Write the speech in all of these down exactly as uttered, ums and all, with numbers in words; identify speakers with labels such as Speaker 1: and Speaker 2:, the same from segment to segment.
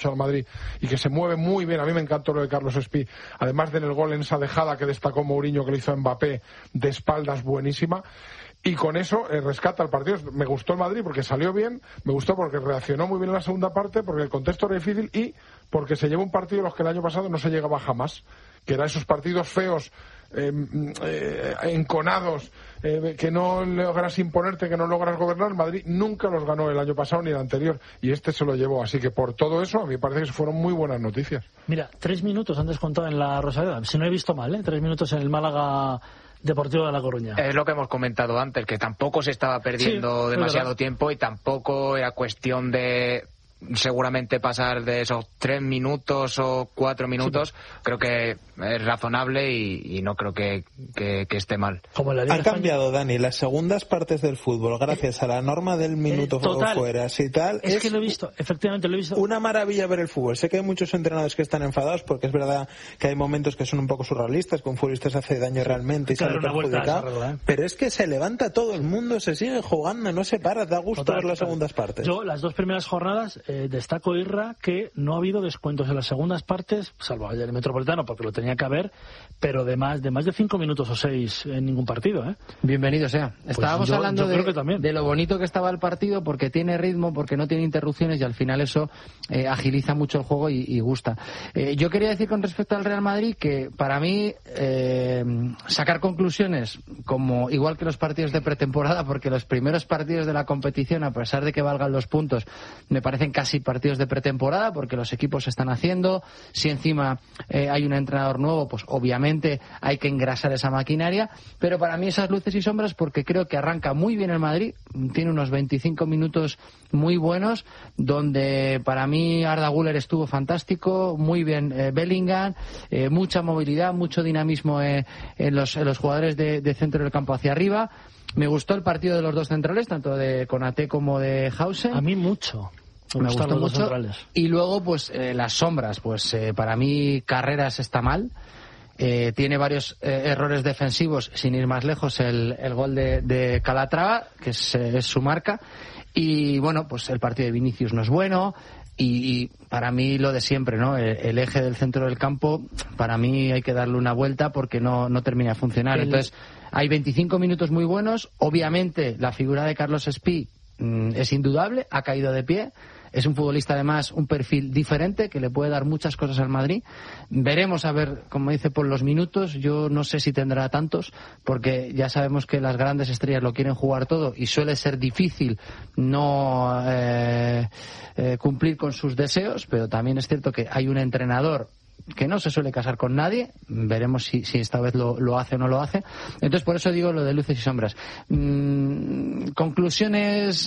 Speaker 1: al Madrid y que se mueve muy bien. A mí me encantó lo de Carlos Espí, además de en el gol en esa dejada que destacó Mourinho, que le hizo a Mbappé de espaldas, buenísima, y con eso eh, rescata el partido. Me gustó el Madrid porque salió bien, me gustó porque reaccionó muy bien en la segunda parte, porque el contexto era difícil y porque se llevó un partido en los que el año pasado no se llegaba jamás, que eran esos partidos feos, Eh, eh, enconados, eh, que no logras imponerte, que no logras gobernar. Madrid nunca los ganó el año pasado ni el anterior, y este se lo llevó, así que por todo eso a mí me parece que fueron muy buenas noticias.
Speaker 2: Mira, tres minutos han descontado en la Rosaleda, si no he visto mal, ¿eh? tres minutos en el Málaga Deportivo de La Coruña.
Speaker 3: Es lo que hemos comentado antes, que tampoco se estaba perdiendo
Speaker 2: sí,
Speaker 3: demasiado tiempo y tampoco era cuestión de seguramente pasar de esos tres minutos o cuatro minutos. Sí. Creo que es razonable y, y no creo que, que, que esté mal.
Speaker 4: Como la Liga Han cambiado, España. Dani, las segundas partes del fútbol gracias eh, a la norma del minuto
Speaker 2: total,
Speaker 4: fuera y tal.
Speaker 2: Es, es que lo he visto, efectivamente lo he visto.
Speaker 4: Una maravilla ver el fútbol. Sé que hay muchos entrenadores que están enfadados porque es verdad que hay momentos que son un poco surrealistas, que un futbolista se hace daño realmente y
Speaker 2: claro,
Speaker 4: sale perjudicado. Regla, ¿eh? Pero es que se levanta todo el mundo, se sigue jugando, no se para, da gusto total, ver las total. segundas partes.
Speaker 2: Yo, las dos primeras jornadas, eh, destaco Irra que no ha habido descuentos en las segundas partes, salvo ayer el Metropolitano porque lo tenía que haber, pero de más de más de cinco minutos o seis en ningún partido, ¿eh?
Speaker 5: Bienvenido sea. Pues Estábamos
Speaker 2: yo,
Speaker 5: hablando
Speaker 2: yo
Speaker 5: de, de lo bonito que estaba el partido, porque tiene ritmo, porque no tiene interrupciones y al final eso eh, agiliza mucho el juego y, y gusta. Eh, yo quería decir con respecto al Real Madrid que para mí eh, sacar conclusiones como igual que los partidos de pretemporada, porque los primeros partidos de la competición, a pesar de que valgan los puntos, me parecen casi partidos de pretemporada porque los equipos se están haciendo. Si encima eh, hay un entrenador nuevo, pues obviamente hay que engrasar esa maquinaria, pero para mí esas luces y sombras, porque creo que arranca muy bien el Madrid, tiene unos veinticinco minutos muy buenos, donde para mí Arda Güler estuvo fantástico, muy bien eh, Bellingham, eh, mucha movilidad, mucho dinamismo eh, en, los, en los jugadores de, de centro del campo hacia arriba. Me gustó el partido de los dos centrales, tanto de Konaté como de Hausen.
Speaker 2: A mí mucho.
Speaker 5: Me, me gustó mucho. Y luego, pues, eh, las sombras. Pues, eh, para mí, Carreras está mal. Eh, tiene varios eh, errores defensivos, sin ir más lejos, el, el gol de, de Calatrava, que es, eh, es su marca. Y, bueno, pues el partido de Vinicius no es bueno. Y, y para mí lo de siempre, ¿no? El, el eje del centro del campo, para mí hay que darle una vuelta porque no, no termina de funcionar. El... Entonces, hay veinticinco minutos muy buenos. Obviamente, la figura de Carlos Espí mm, es indudable, ha caído de pie. Es un futbolista, además, un perfil diferente que le puede dar muchas cosas al Madrid. Veremos, a ver, como dice, por los minutos. Yo no sé si tendrá tantos, porque ya sabemos que las grandes estrellas lo quieren jugar todo y suele ser difícil no eh, eh, cumplir con sus deseos, pero también es cierto que hay un entrenador que no se suele casar con nadie. Veremos si, si esta vez lo, lo hace o no lo hace. Entonces, por eso digo lo de luces y sombras. Mm, conclusiones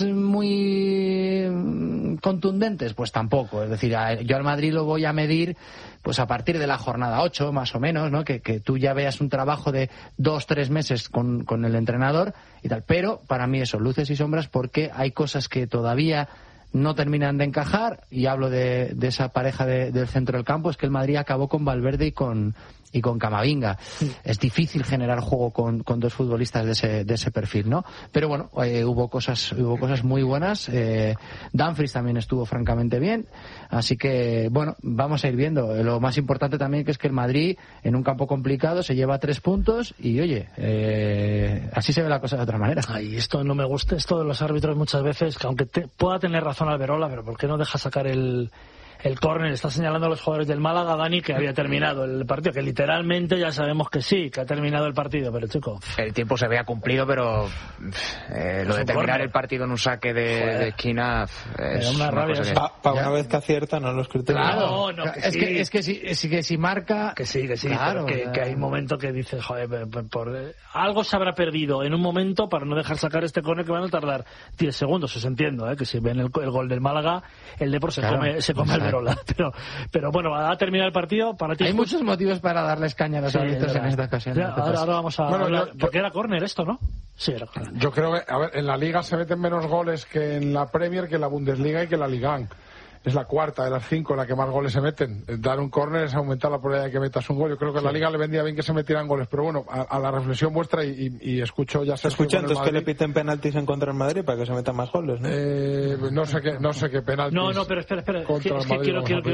Speaker 5: muy contundentes, pues tampoco. Es decir, a, yo al Madrid lo voy a medir pues a partir de la jornada ocho, más o menos, ¿no? Que, que tú ya veas un trabajo de dos, tres meses con, con el entrenador y tal. Pero para mí eso, luces y sombras, porque hay cosas que todavía no terminan de encajar, y hablo de, de esa pareja de, del centro del campo. Es que el Madrid acabó con Valverde y con y con Camavinga. Sí. Es difícil generar juego con, con dos futbolistas de ese, de ese perfil, ¿no? Pero bueno, eh, hubo cosas hubo cosas muy buenas. Eh, Dumfries también estuvo francamente bien. Así que, bueno, vamos a ir viendo. Lo más importante también que es que el Madrid, en un campo complicado, se lleva tres puntos y, oye, eh, así se ve la cosa de otra manera.
Speaker 2: Ay, esto no me gusta, esto de los árbitros muchas veces, que aunque te, pueda tener razón Alberola, pero ¿por qué no deja sacar el... el córner? Está señalando a los jugadores del Málaga, Dani, que había terminado el partido, que literalmente ya sabemos que sí, que ha terminado el partido, pero chico...
Speaker 3: El tiempo se había cumplido, pero eh, lo de terminar el partido en un saque de, de esquina es
Speaker 2: una, una rabia.
Speaker 4: Que... Para pa una vez que acierta, no los criterios.
Speaker 2: Claro, no, que
Speaker 5: es,
Speaker 2: sí.
Speaker 5: que, es que si, es que si marca...
Speaker 2: Que sí, que sí,
Speaker 5: claro,
Speaker 2: que, que hay un momento que dices, joder, por, por, eh, algo se habrá perdido en un momento para no dejar sacar este córner, que van a tardar diez segundos, os entiendo, ¿eh? Que si ven el, el gol del Málaga, el Depor se claro, come, se come el Verola, pero... Pero bueno, ha terminado el partido. Para ti
Speaker 5: hay muchos motivos para darles caña a los sí, árbitros en esta ocasión.
Speaker 2: Ya, ahora, ahora vamos a
Speaker 1: bueno,
Speaker 2: hablar,
Speaker 1: yo,
Speaker 2: porque era córner esto, ¿no? Sí, era córner.
Speaker 1: Yo creo que, a ver, en la Liga se meten menos goles que en la Premier, que en la Bundesliga y que en la Liga. es la cuarta de las cinco en la que más goles se meten. Dar un córner es aumentar la probabilidad de que metas un gol. Yo creo que a la Liga le vendría bien que se metieran goles, pero bueno, a, a la reflexión vuestra y, y, y escucho ya se
Speaker 4: escucha entonces que le piten penaltis en contra del Madrid para que se metan más goles, ¿no?
Speaker 1: Eh, no sé qué, no sé qué penaltis.
Speaker 2: No, no, pero espera, espera.
Speaker 1: Contra
Speaker 2: es que,
Speaker 1: el
Speaker 2: es que
Speaker 1: Madrid,
Speaker 2: quiero, quiero,